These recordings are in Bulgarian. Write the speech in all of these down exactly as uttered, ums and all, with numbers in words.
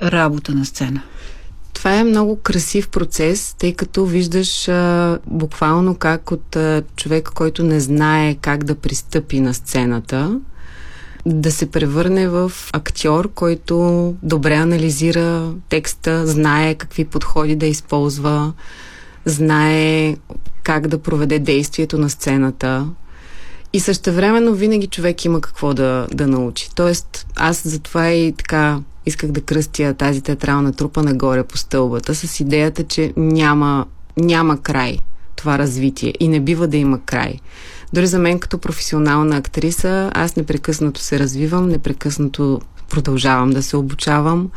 работа на сцена? Това е много красив процес, тъй като виждаш а, буквално как от а, човек, който не знае как да пристъпи на сцената, да се превърне в актьор, който добре анализира текста, знае какви подходи да използва, знае как да проведе действието на сцената. И същевременно винаги човек има какво да, да научи. Тоест, аз затова и така исках да кръстя тази театрална трупа нагоре по стълбата с идеята, че няма, няма край това развитие и не бива да има край. Дори за мен като професионална актриса, аз непрекъснато се развивам, непрекъснато продължавам да се обучавам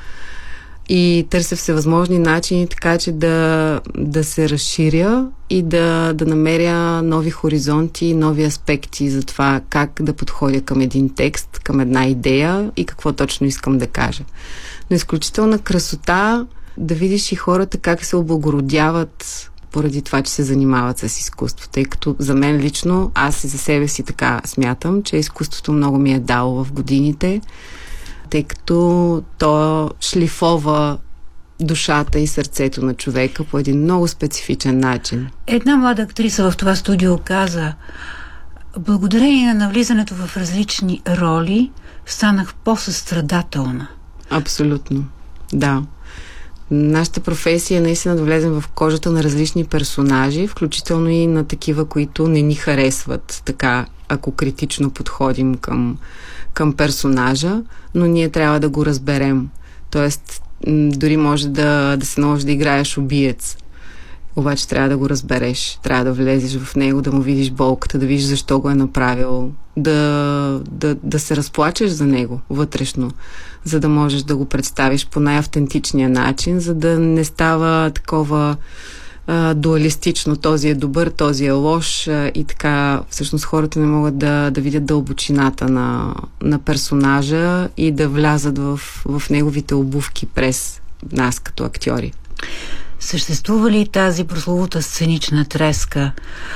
и търся всевъзможни начини, така че да, да се разширя и да, да намеря нови хоризонти, нови аспекти за това как да подходя към един текст, към една идея и какво точно искам да кажа. Но изключителна красота да видиш и хората как се облагородяват поради това, че се занимават с изкуство. Тъй като за мен лично, аз и за себе си така смятам, че изкуството много ми е дало в годините, тъй като то шлифова душата и сърцето на човека по един много специфичен начин. Една млада актриса в това студио каза: благодарение на навлизането в различни роли, станах по-състрадателна. Абсолютно, да. Нашата професия е наистина да влезем в кожата на различни персонажи, включително и на такива, които не ни харесват, така, ако критично подходим към, към персонажа, но ние трябва да го разберем. Тоест, дори може да, да се наложи да играеш убиец, обаче трябва да го разбереш, трябва да влезеш в него, да му видиш болката, да видиш защо го е направил, да, да, да се разплачеш за него вътрешно, за да можеш да го представиш по най-автентичния начин, за да не става такова а, дуалистично, този е добър, този е лош а, и така всъщност хората не могат да, да видят дълбочината на, на персонажа и да влязат в, в неговите обувки през нас като актьори. Съществува ли тази прословута сценична треска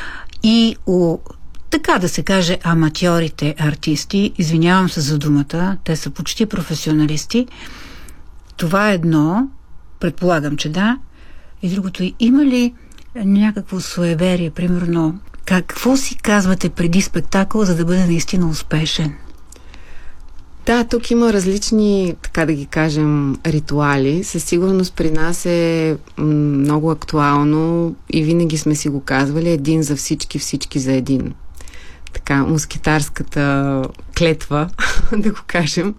и у, така да се каже, аматьорите артисти, извинявам се за думата, те са почти професионалисти, това е едно, предполагам, че да, и другото, има ли някакво суеверие, примерно, какво си казвате преди спектакъл, за да бъде наистина успешен? Да, тук има различни, така да ги кажем, ритуали. Със сигурност при нас е много актуално и винаги сме си го казвали: един за всички, всички за един. Така, мускетарската клетва, да го кажем,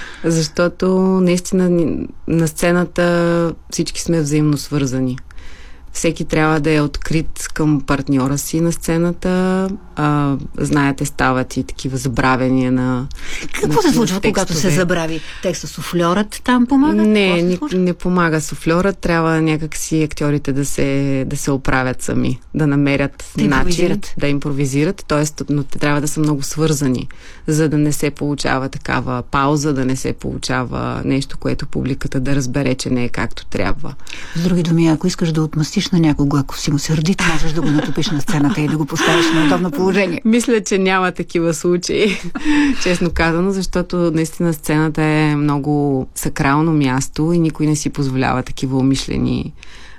защото наистина на сцената всички сме взаимно свързани. Всеки трябва да е открит към партньора си на сцената. А, знаете, стават и такива забравяния на... Какво се случва, когато се забрави текста? Суфльорът там помага? Не, не, не помага суфльорът. Трябва някакси актьорите да се, да се оправят сами, да намерят да начин импровизират. да импровизират. Тоест, но те трябва да са много свързани, за да не се получава такава пауза, да не се получава нещо, което публиката да разбере, че не е както трябва. С други думи, ако искаш да отмъстиш на някого, ако си му сърдит, можеш да го натопиш на сцената и да го поставиш на удобно положение. Мисля, че няма такива случаи, честно казано, защото наистина сцената е много сакрално място и никой не си позволява такива умишлени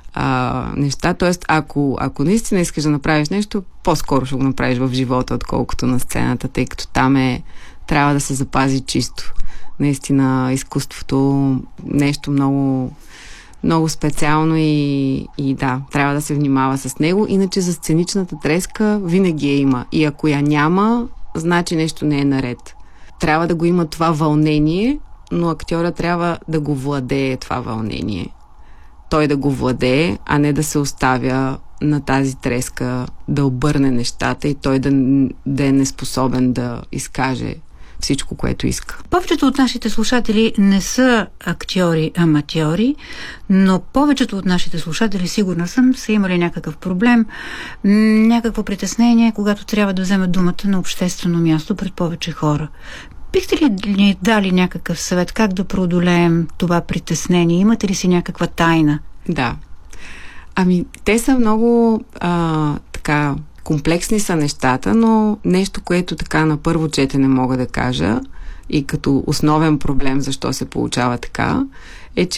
а, неща. Тоест, ако, ако наистина искаш да направиш нещо, по-скоро ще го направиш в живота, отколкото на сцената, тъй като там е, трябва да се запази чисто. Наистина изкуството нещо много много специално и, и да, трябва да се внимава с него. Иначе за сценичната треска винаги я има. И ако я няма, значи нещо не е наред. Трябва да го има това вълнение, но актьора трябва да го владее това вълнение. Той да го владее, а не да се оставя на тази треска да обърне нещата и той да, да е неспособен да изкаже всичко, което иска. Повечето от нашите слушатели не са актьори, аматьори, но повечето от нашите слушатели, сигурна съм, са имали някакъв проблем, някакво притеснение, когато трябва да вземат думата на обществено място пред повече хора. Бихте ли ни дали някакъв съвет как да преодолеем това притеснение? Имате ли си някаква тайна? Да. Ами, те са много а, така... комплексни са нещата, но нещо, което така на първо четене мога да кажа и като основен проблем защо се получава така, е, че